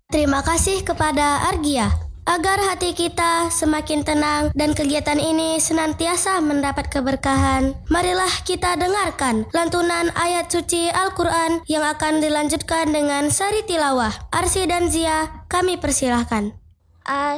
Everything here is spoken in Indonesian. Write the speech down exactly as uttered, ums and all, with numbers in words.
Terima kasih kepada Argia. Agar hati kita semakin tenang dan kegiatan ini senantiasa mendapat keberkahan, marilah kita dengarkan lantunan ayat suci Al-Quran yang akan dilanjutkan dengan sari tilawah. Arsy dan Zia, kami persilahkan. As